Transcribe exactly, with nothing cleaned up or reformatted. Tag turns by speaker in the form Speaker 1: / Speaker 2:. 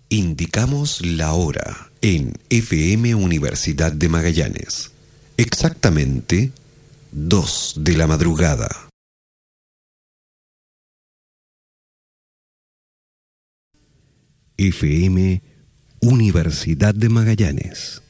Speaker 1: Indicamos la hora en F M Universidad de Magallanes. Exactamente dos de la madrugada. F M Universidad de Magallanes.